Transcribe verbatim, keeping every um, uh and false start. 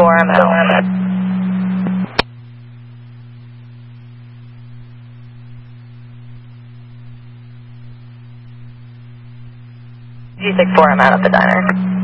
four, I'm out. G six four, I'm out at the diner.